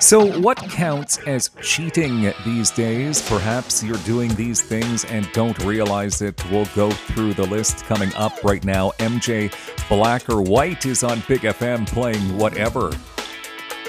So, what counts as cheating these days? Perhaps you're doing these things and don't realize it. We'll go through the list coming up right now. MJ Black or White is on Big FM playing Whatever.